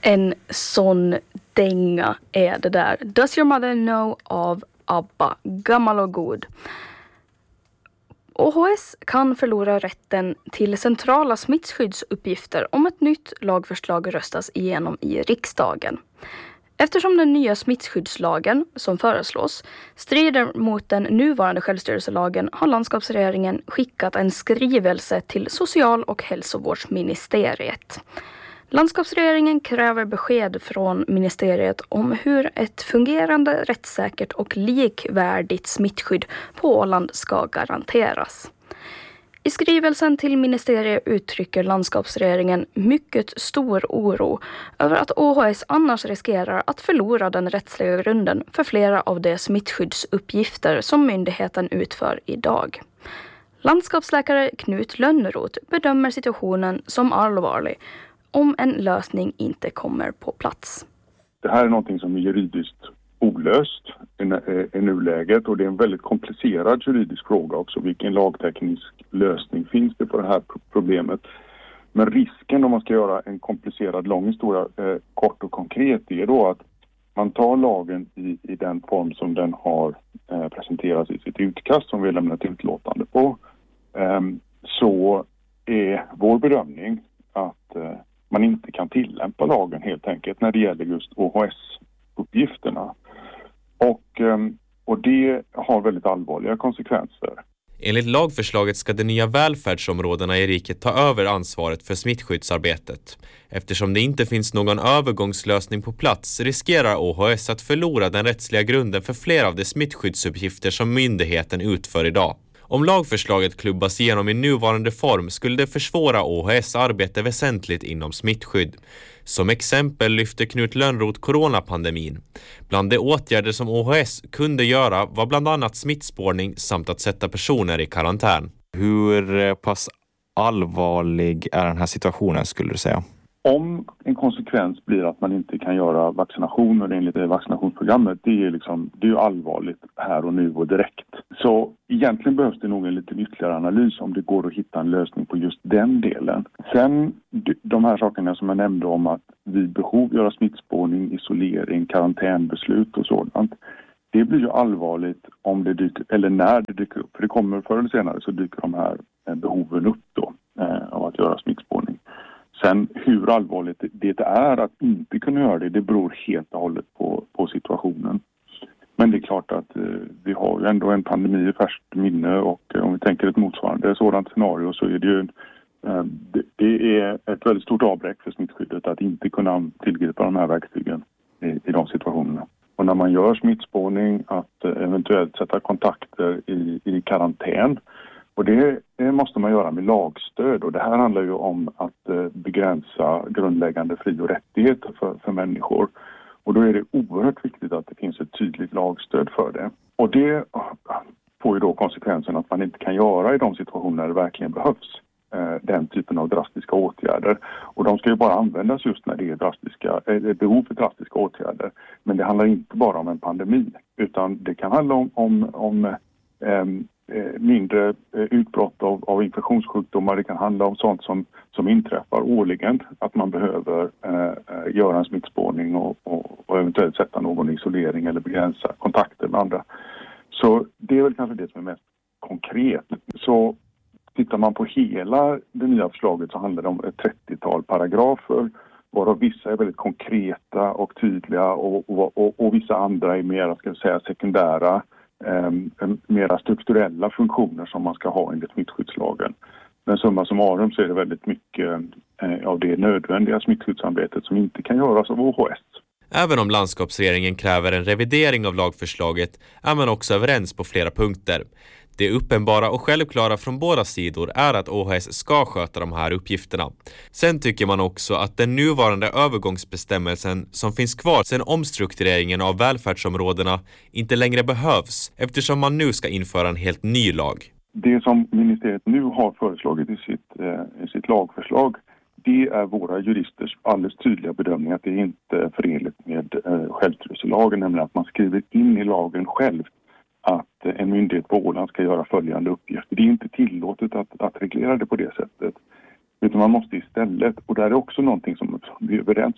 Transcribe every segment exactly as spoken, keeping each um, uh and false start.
En sån dänga är det där. Does your mother know av ABBA, gammal och god. O H S kan förlora rätten till centrala smittskyddsuppgifter om ett nytt lagförslag röstas igenom i riksdagen. Eftersom den nya smittskyddslagen som föreslås strider mot den nuvarande självstyrelselagen har landskapsregeringen skickat en skrivelse till social- och hälsovårdsministeriet. Landskapsregeringen kräver besked från ministeriet om hur ett fungerande, rättssäkert och likvärdigt smittskydd på Åland ska garanteras. I skrivelsen till ministeriet uttrycker landskapsregeringen mycket stor oro över att O H S annars riskerar att förlora den rättsliga grunden för flera av de smittskyddsuppgifter som myndigheten utför idag. Landskapsläkare Knut Lönnroth bedömer situationen som allvarlig om en lösning inte kommer på plats. Det här är någonting som är juridiskt olöst i nuläget och det är en väldigt komplicerad juridisk fråga också. Vilken lagteknisk lösning finns det på det här problemet? Men risken om man ska göra en komplicerad lång historia eh, kort och konkret är då att man tar lagen i, i den form som den har eh, presenterats i sitt utkast som vi har lämnat utlåtande på. Eh, så är vår bedömning att eh, man inte kan tillämpa lagen helt enkelt när det gäller just O H S-uppgifterna. Och, och det har väldigt allvarliga konsekvenser. Enligt lagförslaget ska de nya välfärdsområdena i riket ta över ansvaret för smittskyddsarbetet. Eftersom det inte finns någon övergångslösning på plats riskerar O H S att förlora den rättsliga grunden för flera av de smittskyddsuppgifter som myndigheten utför idag. Om lagförslaget klubbas igenom i nuvarande form skulle det försvåra O H S arbete väsentligt inom smittskydd. Som exempel lyfter Knut Lönnroth coronapandemin. Bland de åtgärder som O H S kunde göra var bland annat smittspårning samt att sätta personer i karantän. Hur pass allvarlig är den här situationen skulle du säga? Om en konsekvens blir att man inte kan göra vaccinationer enligt vaccinationsprogrammet, det är, liksom, det är ju allvarligt här och nu och direkt. Så egentligen behövs det nog en lite ytterligare analys om det går att hitta en lösning på just den delen. Sen de här sakerna som jag nämnde om att vid behov göra smittspårning, isolering, karantänbeslut och sådant. Det blir ju allvarligt om det dyker, eller när det dyker upp. För det kommer förr eller senare så dyker de här behoven upp då eh, av att göra smittspårning. Sen hur allvarligt det är att inte kunna göra det, det beror helt och hållet på, på situationen. Men det är klart att eh, vi har ju ändå en pandemi i färskt minne och eh, om vi tänker ett motsvarande sådant scenario så är det ju eh, det, det är ett väldigt stort avbräck för smittskyddet att inte kunna tillgripa de här verktygen i, i de situationerna. Och när man gör smittspårning att eh, eventuellt sätta kontakter i, i karantän. Och det måste man göra med lagstöd och det här handlar ju om att begränsa grundläggande fri- och rättigheter för, för människor. Och då är det oerhört viktigt att det finns ett tydligt lagstöd för det. Och det får ju då konsekvensen att man inte kan göra i de situationer där det verkligen behövs den typen av drastiska åtgärder. Och de ska ju bara användas just när det är drastiska, är behov för drastiska åtgärder. Men det handlar inte bara om en pandemi utan det kan handla om, om, om um, mindre utbrott av, av infektionssjukdomar. Det kan handla om sånt som, som inträffar årligen. Att man behöver eh, göra en smittspårning och, och, och eventuellt sätta någon isolering eller begränsa kontakter med andra. Så det är väl kanske det som är mest konkret. Så tittar man på hela det nya förslaget så handlar det om ett trettiotal paragrafer varav vissa är väldigt konkreta och tydliga och, och, och, och vissa andra är mer, ska jag säga, sekundära Eh, mera strukturella funktioner som man ska ha enligt smittskyddslagen. Men summa summarum så är det väldigt mycket eh, av det nödvändiga smittskyddsarbetet som inte kan göras av O H S. Även om landskapsregeringen kräver en revidering av lagförslaget är man också överens på flera punkter. Det uppenbara och självklara från båda sidor är att O H S ska sköta de här uppgifterna. Sen tycker man också att den nuvarande övergångsbestämmelsen som finns kvar sedan omstruktureringen av välfärdsområdena inte längre behövs eftersom man nu ska införa en helt ny lag. Det som ministeriet nu har föreslagit i sitt, eh, i sitt lagförslag, det är våra juristers alldeles tydliga bedömning att det är inte är förenligt med eh, självstyrelselagen, nämligen att man skriver in i lagen själv att en myndighet på Åland ska göra följande uppgifter. Det är inte tillåtet att, att reglera det på det sättet. Utan man måste istället, och det är också någonting som vi är överens med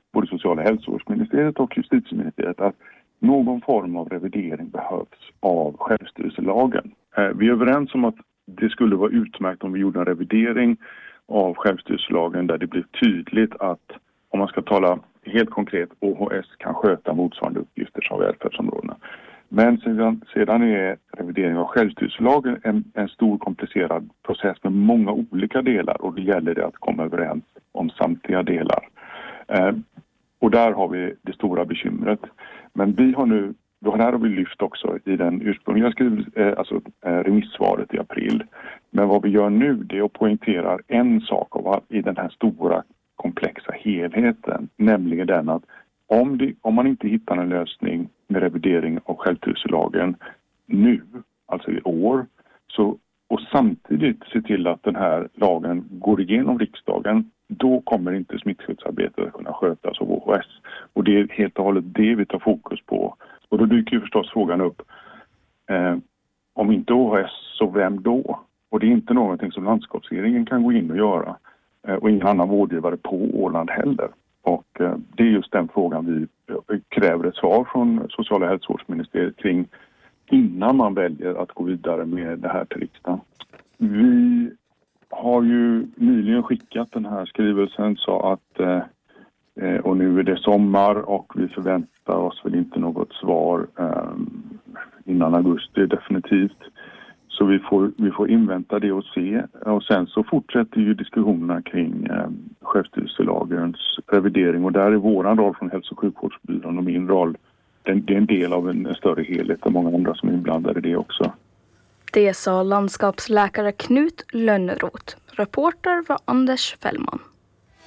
både sociala hälsovårdsministeriet och justitieministeriet att någon form av revidering behövs av självstyrelselagen. Vi är överens om att det skulle vara utmärkt om vi gjorde en revidering av självstyrelselagen där det blir tydligt att, om man ska tala helt konkret, O H S kan sköta motsvarande uppgifter som välfärdsområdena. Men sedan, sedan är revidering av självstyrelselagen en, en stor komplicerad process med många olika delar och det gäller det att komma överens om samtliga delar. Eh, och där har vi det stora bekymret. Men vi har nu, det här har vi lyft också i den ursprungliga skrivelsen, eh, alltså eh, remissvaret i april. Men vad vi gör nu det är att poängtera en sak av, i den här stora komplexa helheten, nämligen den att om, det, om man inte hittar en lösning med revidering av självstyrelselagen nu, alltså i år, så, och samtidigt se till att den här lagen går igenom riksdagen, då kommer inte smittskyddsarbetet att kunna skötas av O H S. Och det är helt och hållet det vi tar fokus på. Och då dyker ju förstås frågan upp, eh, om inte O H S, så vem då? Och det är inte någonting som landskapsregeringen kan gå in och göra. Eh, och ingen annan vårdgivare på Åland heller. Och eh, det är just den frågan vi eh, kräver ett svar från sociala hälsovårdsministeriet kring innan man väljer att gå vidare med det här till riksdagen. Vi har ju nyligen skickat den här skrivelsen så att eh, och nu är det sommar och vi förväntar oss väl inte något svar eh, innan augusti definitivt. Så vi får, vi får invänta det och se. Och sen så fortsätter ju diskussionerna kring eh, självstyrelselagens revidering. Och där är våran roll från hälso- och sjukvårdsbyrån och min roll, den, det är en del av en större helhet och många andra som är inblandade i det också. Det sa landskapsläkare Knut Lönnroth. Reporter var Anders Fällman.